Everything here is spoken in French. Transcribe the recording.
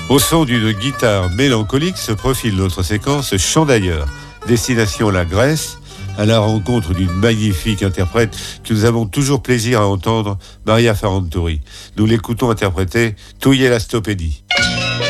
Au son d'une guitare mélancolique se profile notre séquence Chant d'ailleurs, destination la Grèce, à la rencontre d'une magnifique interprète que nous avons toujours plaisir à entendre, Maria Ferranturi. Nous l'écoutons interpréter Touye la Stopédie.